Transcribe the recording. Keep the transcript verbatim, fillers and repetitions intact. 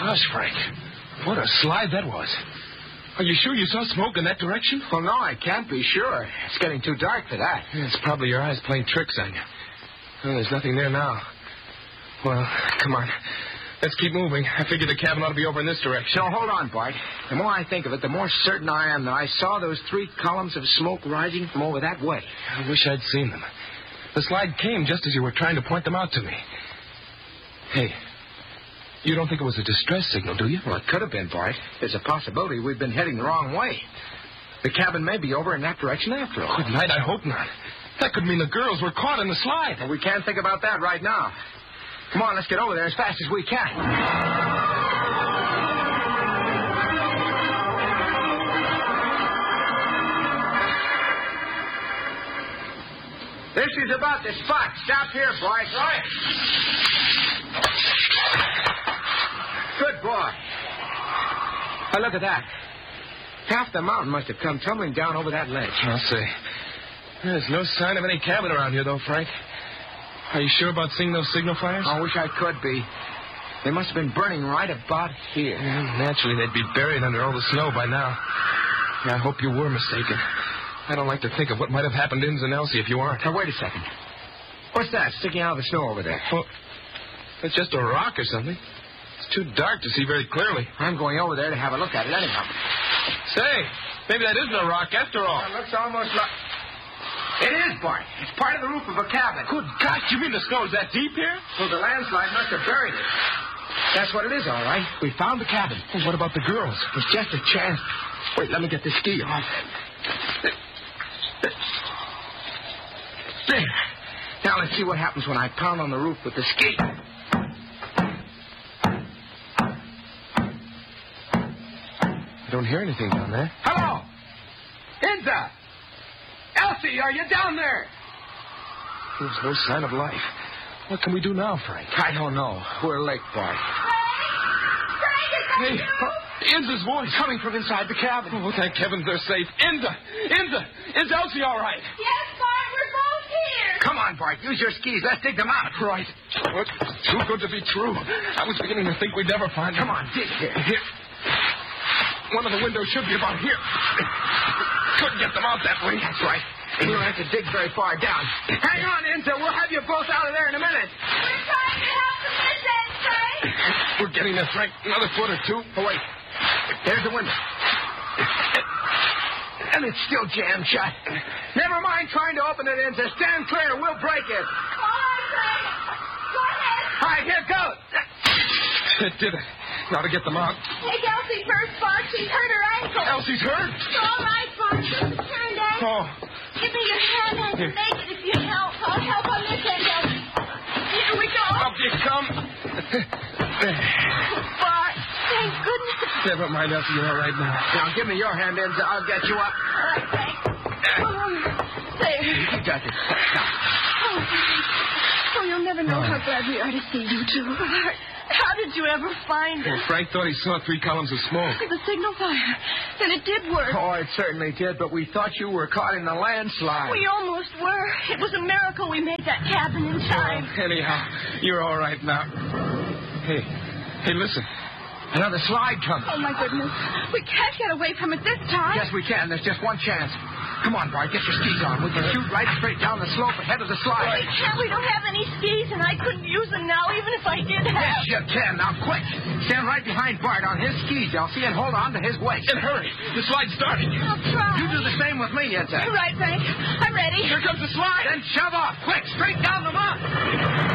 Gosh, Frank, what a slide that was. Are you sure you saw smoke in that direction? Well, no, I can't be sure. It's getting too dark for that. Yeah, it's probably your eyes playing tricks on you. Well, there's nothing there now. Well, come on. Let's keep moving. I figure the cabin ought to be over in this direction. No, hold on, Bart. The more I think of it, the more certain I am that I saw those three columns of smoke rising from over that way. I wish I'd seen them. The slide came just as you were trying to point them out to me. Hey, you don't think it was a distress signal, do you? Well, it could have been, Bart. There's a possibility we've been heading the wrong way. The cabin may be over in that direction after all. Good night, I hope not. That could mean the girls were caught in the slide. Well, we can't think about that right now. Come on, let's get over there as fast as we can. This is about the spot. Stop here, boys. Right. Good boy. Now, look at that. Half the mountain must have come tumbling down over that ledge. I'll say. There's no sign of any cabin around here, though, Frank. Are you sure about seeing those signal fires? I wish I could be. They must have been burning right about here. Yeah, naturally, they'd be buried under all the snow by now. Yeah, I hope you were mistaken. I don't like to think of what might have happened to Inns and Elsie if you aren't. Now, wait a second. What's that sticking out of the snow over there? Well, it's just a rock or something. It's too dark to see very clearly. I'm going over there to have a look at it anyhow. Say, maybe that isn't a rock after all. It looks almost like... It is, Bart. It's part of the roof of a cabin. Good God, you mean the snow's that deep here? Well, the landslide must have buried it. That's what it is, all right. We found the cabin. Well, what about the girls? It's just a chance. Wait, let me get the ski off. There. Now let's see what happens when I pound on the roof with the ski. I don't hear anything down there. Hello! Inza! Elsie, are you down there? There's no sign of life. What can we do now, Frank? I don't know. We're late, Bart. Hey, uh, Inza's voice. Coming from inside the cabin. Oh, thank heavens they're safe. Inza! Inza! Is Elsie all right? Yes, Bart, we're both here. Come on, Bart. Use your skis. Let's dig them out. Right. Well, it's too good to be true. I was beginning to think we'd never find them. Come on, dig here. Here. One of the windows should be about here. Couldn't get them out that way. That's right. You don't have to dig very far down. Hang on, Inza. We'll have you both out of there in a minute. We're trying to help them this end, Frank. We're getting there, Frank. Another foot or two. Oh, wait. There's the window. And it's still jammed shut. Never mind trying to open it, Inza. Stand clear. We'll break it. All right, Frank. Go ahead. All right, here goes. It did it. Now to get them out. Take Elsie first, Bart. She's hurt her ankle. Elsie's hurt. All right, Bart. Just turn down. Oh. Give me your hand. I can make it if you help. I'll help on this end, Elsie. Here we go. Up you come. Bart, thank goodness. Never mind, Elsie. You're all right now. Now, give me your hand, Inza. I'll get you up. All right, Frank. Um, there. You got it. Now. Oh, oh, you'll never know how glad we are to see you two. Bart, how did you ever find us? Well, Frank thought he saw three columns of smoke. The signal fire. Then it did work. Oh, it certainly did, but we thought you were caught in the landslide. We almost were. It was a miracle we made that cabin in time. Oh, anyhow, you're all right now. Hey, hey, listen. Another slide coming. Oh, my goodness. We can't get away from it this time. Yes, we can. There's just one chance. Come on, Bart. Get your skis on. We can shoot right straight down the slope ahead of the slide. We can't. We don't have any skis, and I couldn't use them now, even if I did have. Yes, you can. Now, quick. Stand right behind Bart on his skis, Elsie, and hold on to his waist. And hurry. The slide's starting. I'll try. You do the same with me, Inza. Right, Frank. I'm ready. Here comes the slide. Then shove off. Quick, straight down the mountain.